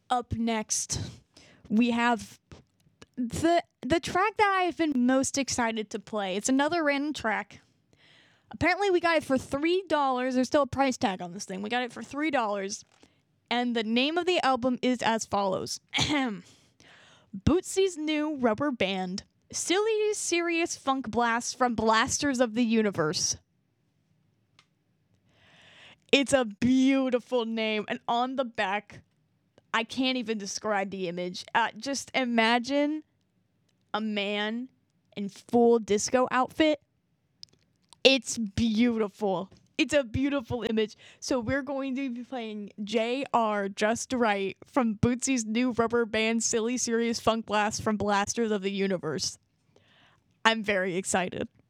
Up next, we have the track that I've been most excited to play. It's another random track. Apparently, we got it for $3. There's still a price tag on this thing. We got it for $3. And the name of the album is as follows. Bootsy's new rubber band. Silly, serious funk blast from Blasters of the Universe. It's a beautiful name. And on the back, I can't even describe the image. Just imagine a man in full disco outfit. It's beautiful. It's a beautiful image. So we're going to be playing JR Just Right from Bootsy's new rubber band Silly Serious Funk Blast from Blasters of the Universe. I'm very excited.